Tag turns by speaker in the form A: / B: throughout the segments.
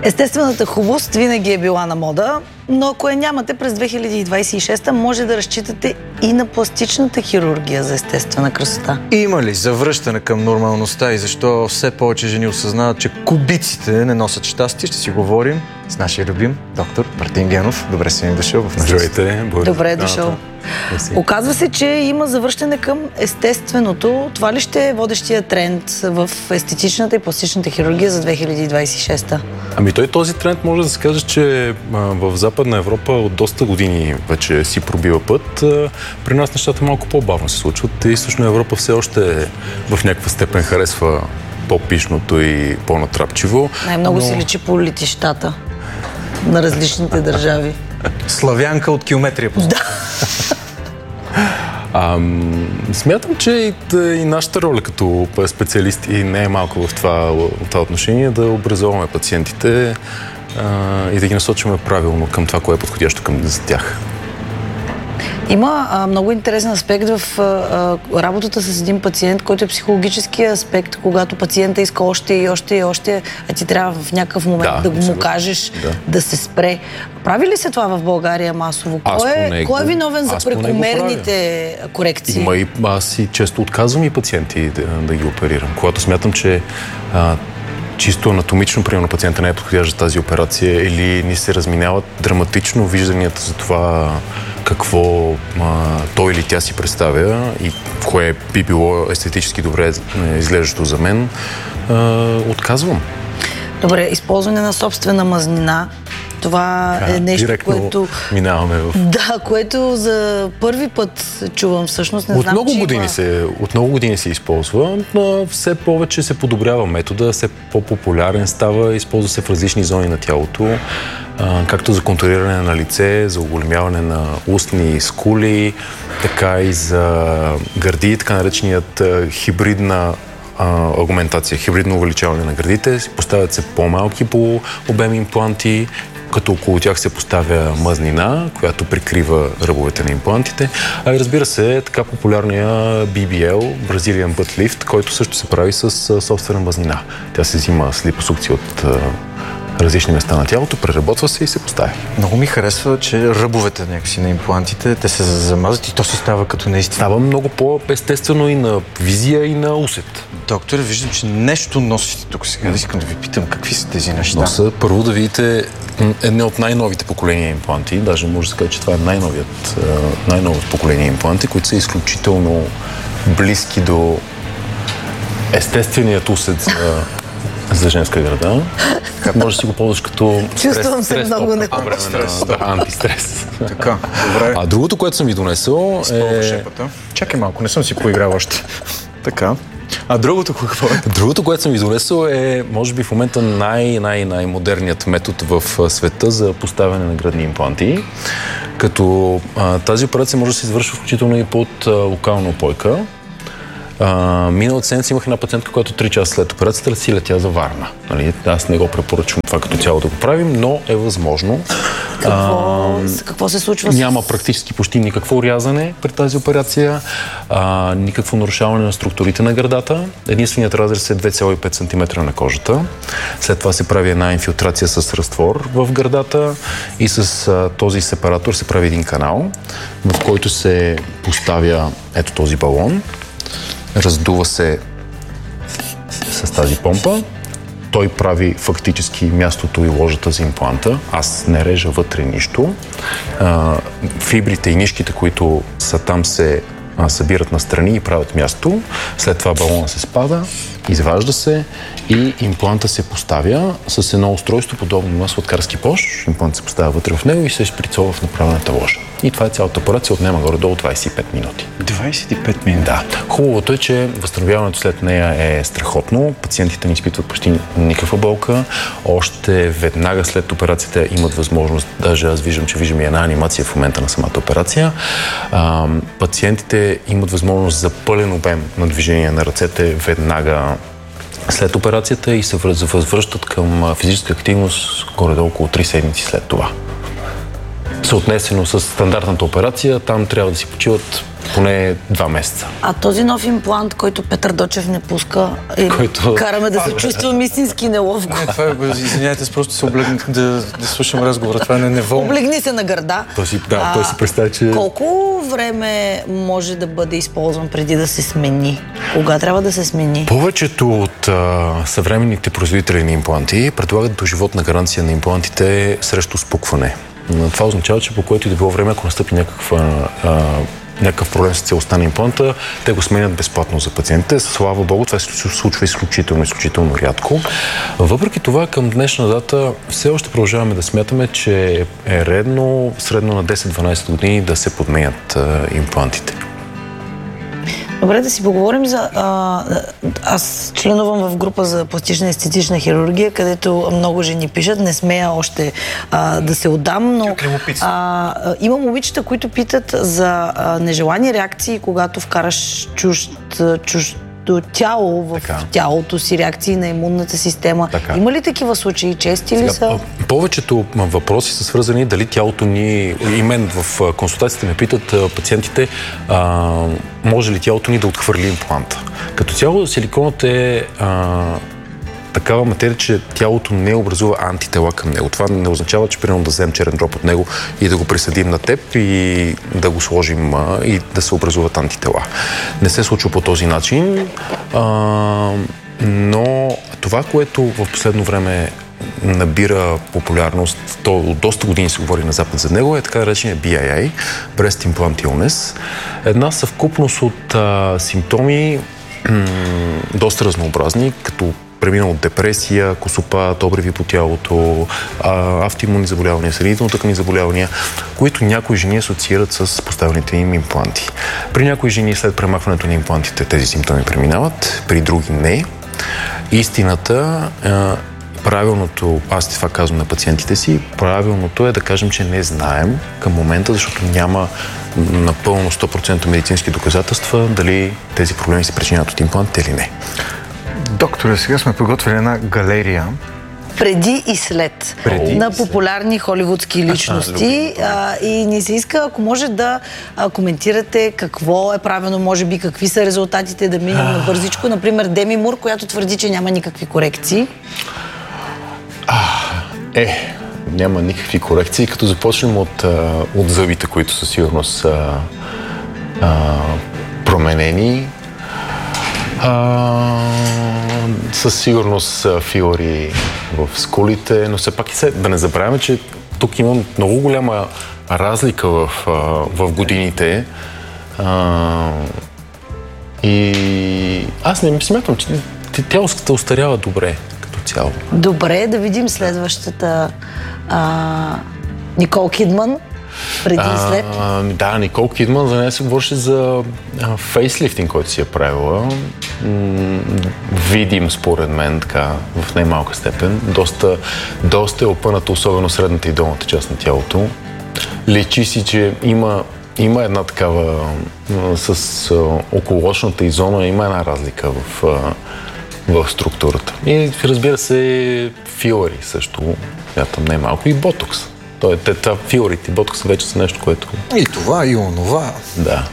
A: Естествената хубост винаги е била на мода, но ако я нямате през 2026, може да разчитате и на пластичната хирургия за естествена красота.
B: Има ли завръщане към нормалността и защо все повече жени осъзнават, че кубиците не носят щастие? Ще си говорим с нашия любим доктор Мартин Генов. Добре си ми дошъл в нас.
C: Здравейте.
A: Добре е дошъл. Оказва се, че има завръщане към естественото. Това ли ще е водещия тренд в естетичната и пластичната хирургия за 2026?
C: Ами този тренд може да се каже, че в Западна Европа от доста години вече си пробива път. При нас нещата малко по-бавно се случват. Източна Европа все още в някаква степен харесва по-пишното и по-натрапчиво.
A: Най-много се личи по летищата на различните държави.
B: Славянка от километрия познат.
C: Смятам, че и нашата роля като специалисти не е малко в това отношение да образоваме пациентите и да ги насочваме правилно към това, кое е подходящо за тях.
A: Има много интересен аспект в работата с един пациент, който е психологическия аспект, когато пациента иска още и още и още, а ти трябва в някакъв момент да го му кажеш да се спре. Прави ли се това в България масово? Кой е виновен за прекомерните корекции?
C: Аз и често отказвам и пациенти да ги оперирам. Когато смятам, че чисто анатомично, примерно, пациента не е подходящ за тази операция или ни се разминават драматично вижданията за това какво той или тя си представя и кое би било естетически добре изглеждащо за мен, отказвам.
A: Добре, използване на собствена мазнина. Това е нещо, което...
C: минаваме в...
A: Да, което за първи път чувам всъщност. Не знам,
C: от много години се използва, но все повече се подобрява метода, все по-популярен става, използва се в различни зони на тялото, както за контуриране на лице, за оголемяване на устни скули, така и за гърди, така нареченият хибридна агументация, хибридно увеличаване на гърдите. Поставят се по-малки по обем импланти, като около тях се поставя мазнина, която прикрива ръбовете на имплантите. А и разбира се, така популярния BBL, Brazilian Butt Lift, който също се прави с собствена мазнина. Тя се взима с липосукция от различни места на тялото, преработва се и се поставя.
B: Много ми харесва, че ръбовете някакси на имплантите, те се замазат и то се става като наистина.
C: Става много по-естествено и на визия, и на усет.
B: Доктор, виждам, че нещо носите тук сега. Искам да ви питам какви са тези неща.
C: Първо да видите едно от най-новите поколения импланти. Даже може да се каже, че това е най-новото поколение импланти, които са изключително близки до естественият усет за женска града. Може да си го ползваш като
A: чувствам се много
C: антистрес.
B: Така, добре.
C: А другото, което съм ви донесъл е...
B: Чакай малко, не съм си поиграл още. Така. А другото какво е?
C: Другото, което съм ви донесъл е, може би в момента най-модерният метод в света за поставяне на гръдни импланти. Като тази операция може да се извършва включително и под локална упойка. Миналата седмица имах една пациентка, която 3 часа след операцията си летя за Варна. Нали? Аз не го препоръчвам това като цяло да го правим, но е възможно.
A: Какво се случва?
C: Няма практически почти никакво урязане при тази операция, никакво нарушаване на структурите на гърдата. Единственият разрез е 2,5 см на кожата. След това се прави една инфилтрация с разтвор в гърдата и с този сепаратор се прави един канал, в който се поставя ето този балон. Раздува се с тази помпа. Той прави фактически мястото и ложата за импланта. Аз не режа вътре нищо. Фибрите и нишките, които са там, се събират настрани и правят място. След това балона се спада, изважда се и импланта се поставя с едно устройство, подобно на сладкарски пош. Имплант се поставя вътре в него и се шприцова в направената ложа. И това е цялата операция, отнема горе-долу 25 минути.
B: 25 минути?
C: Да. Хубавото е, че възстановяването след нея е страхотно. Пациентите не изпитват почти никаква болка. Още веднага след операцията имат възможност, даже аз виждам и една анимация в момента на самата операция. Пациентите имат възможност за пълен обем на движение на ръцете веднага след операцията и се възвръщат към физическа активност горе-долу около 3 седмици след това. Съотнесено с стандартната операция, там трябва да си почиват поне 2 месеца.
A: А този нов имплант, който Петър Дочев не пуска, караме да се чувствам истински неловко.
B: Не, това е, извиняйте, просто се облегнах да слушам разговора. Това не е неволно.
A: Облегни се на гърда.
C: Той си представи, че...
A: Колко време може да бъде използван преди да се смени? Кога трябва да се смени?
C: Повечето от съвременните производители на импланти предлагат доживотна гаранция на имплантите срещу спукване. Това означава, че по което и да било време, ако настъпи някакъв проблем с целостта на импланта, те го сменят безплатно за пациентите. Слава Богу, това се случва изключително рядко. Въпреки това, към днешна дата все още продължаваме да смятаме, че е редно средно на 10-12 години да се подменят имплантите.
A: Добре, да си поговорим за... Аз членувам в група за пластична и естетична хирургия, където много жени пишат. Не смея още да се отдам, но има момичета, които питат за нежелани реакции, когато вкараш чуждо тяло в тялото си, реакции на имунната система. Така. Има ли такива случаи? Чести ли са?
C: Повечето въпроси са свързани дали тялото ни... И мен в консултациите ме питат пациентите може ли тялото ни да отхвърли импланта. Като цяло силиконът е такава материя, че тялото не образува антитела към него. Това не означава, че примерно да вземем черен дроб от него и да го присъдим на теб и да го сложим и да се образуват антитела. Не се случва по този начин, но това, което в последно време набира популярност, то от доста години се говори на Запад за него, е така наречения BIA, Breast Implant Illness. Една съвкупност от симптоми, доста разнообразни, като преминал от депресия, косопат, обриви по тялото, автоимунни заболявания, съединително-тъканни заболявания, които някои жени асоциират с поставените им импланти. При някои жени след премахването на имплантите тези симптоми преминават, при други не. Истината, правилното, аз това казвам на пациентите си, правилното е да кажем, че не знаем към момента, защото няма напълно 100% медицински доказателства дали тези проблеми се причиняват от имплантите или не.
B: Докторе, сега сме подготвили една галерия.
A: Преди и след на популярни холивудски личности. И ни се иска, ако може да коментирате какво е правено, може би какви са резултатите, да минем на бързичко. Например, Деми Мур, която твърди, че няма никакви корекции.
C: Няма никакви корекции, като започнем от зъбите, които със сигурност са променени. Със сигурност филари в скулите, но все пак и да не забравяме, че тук имам много голяма разлика в годините. И аз не смятам, че тялото остарява добре като цяло.
A: Добре, да видим следващата Никол Кидман. Преди и след?
C: Да, Никол Кидман, за нея се говореше за фейслифтинг, който си е правила. Видим, според мен, така, в най-малка степен. Доста е опъната, особено средната и долната част на тялото. Личи си, че има една такава, с околоочната и зона, има една разлика в структурата. И разбира се, филари също, мятам най-малко, и ботокс. Филарите и ботокс вече са нещо, което...
B: И това, и онова.
C: Да.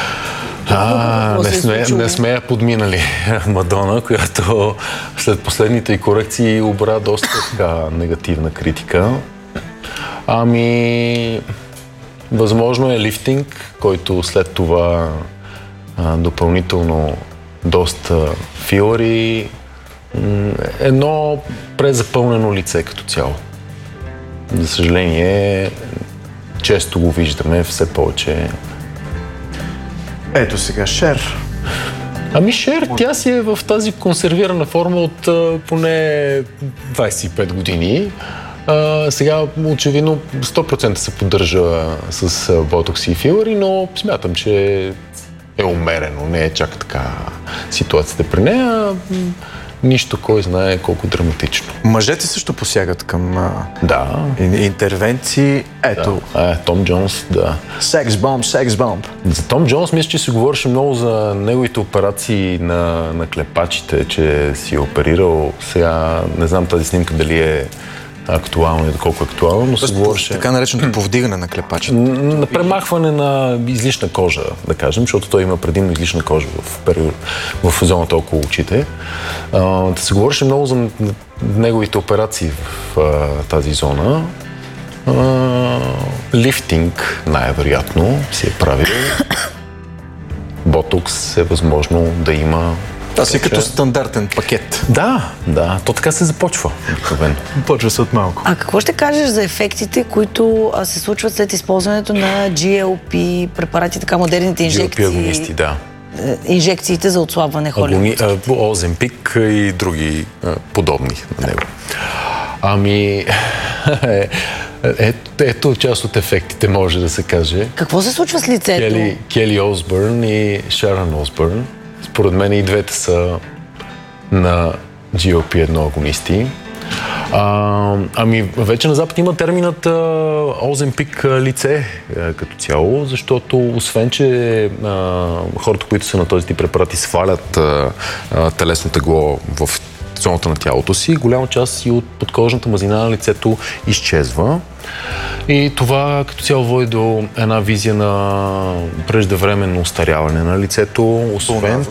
C: Не сме я подминали Мадона, която след последните корекции обра доста така негативна критика. Възможно е лифтинг, който след това допълнително доста филари. Едно презапълнено лице като цяло. За съжаление, често го виждаме все повече.
B: Ето сега Шер.
C: Шер, тя си е в тази консервирана форма от поне 25 години. Сега очевидно 100% се поддържа с ботокси и филари, но смятам, че е умерено, не е чак така ситуацията при нея. Нищо, кой знае колко драматично.
B: Мъжете също посягат към интервенции. Ето.
C: Том Джонс, да.
B: Секс бомб.
C: За Том Джонс мисля, че се говореше много за неговите операции на клепачите, че си е оперирал. Сега не знам тази снимка дали е актуално и доколко е актуално, но се говореше...
B: Така нареченото повдигане на клепача.
C: На премахване на излишна кожа, да кажем, защото той има предимно излишна кожа в зоната около очите. Да се говореше много за неговите операции в тази зона. Лифтинг най-вероятно си е правил. Ботокс е възможно да има.
B: Това си като стандартен пакет.
C: Да, то така се започва.
B: Почва се от малко.
A: А какво ще кажеш за ефектите, които се случват след използването на GLP препарати, така модерните инжекции?
C: GLP агонисти, да.
A: Инжекциите за отслабване Холивуд.
C: Оземпик и други подобни на него. Ето част от ефектите, може да се каже.
A: Какво се случва с лицето?
C: Кели Осбърн и Шарон Осбърн. Според мен и двете са на GLP-1 агонисти. Вече на Запад има терминът Оземпик лице като цяло, защото освен, че хората, които са на този тип препарати, свалят телесно тегло в зоната на тялото си, голяма част и от подкожната мазнина на лицето изчезва. И това като цяло води до една визия на преждевременно остаряване на лицето, освен...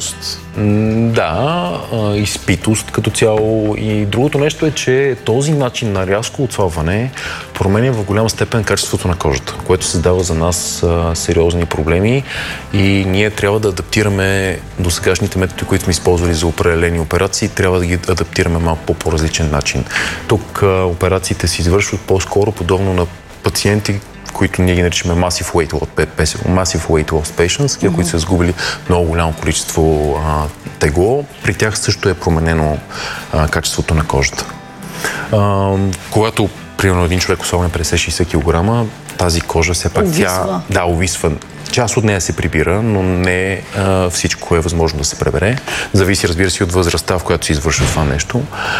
C: изпитост като цяло. И другото нещо е, че този начин на рязко отслабване променя в голяма степен качеството на кожата, което създава за нас сериозни проблеми и ние трябва да адаптираме досегашните методи, които сме използвали за определени операции, трябва да ги адаптираме малко по различен начин. Тук операциите се извършват по-скоро подобно на пациенти, които ние ги наричаме massive weight loss patients, които са изгубили много голямо количество тегло. При тях също е променено качеството на кожата. Когато, примерно, един човек особено 50-60 кг, тази кожа все пак увисва. Част от нея се прибира, но не всичко е възможно да се пребере. Зависи, разбира се, от възрастта, в която се извършва това нещо.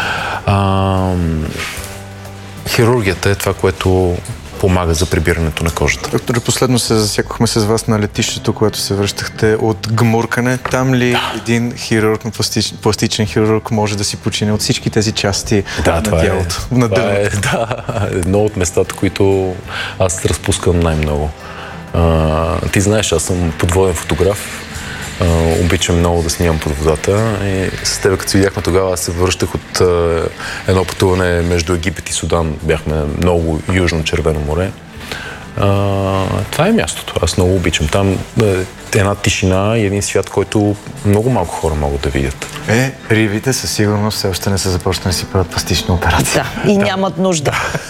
C: Хирургията е това, което помага за прибирането на кожата.
B: Доктор, последно се засякохме с вас на летището, когато се връщахте от гмуркане. Там ли един хирург, пластичен хирург може да си почине от всички тези части на тялото?
C: Едно от местата, които аз разпускам най-много. Ти знаеш, аз съм подводен фотограф. Обичам много да снимам под водата. И с теб, като се видяхме тогава, аз се връщах от едно пътуване между Египет и Судан. Бяхме много южно Червено море. Това е мястото. Аз много обичам. Там една тишина и един свят, който много малко хора могат да видят.
B: Рибите със сигурност все още не са започнали да си правят пластична операция.
A: Да, и нямат нужда.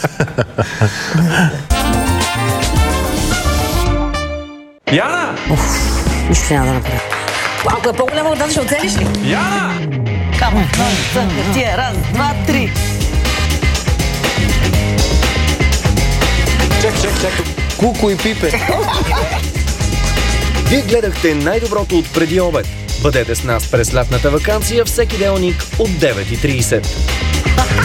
D: Яна!
A: Нищо няма да направя. Малко е по-голяма от ще оцелиш ли?
D: Яна!
A: Камън, хартия, раз, два, три.
D: Чак. Куко и Пипе. Вие гледахте най-доброто от преди обед. Бъдете с нас през лятната ваканция всеки делник от 9:30.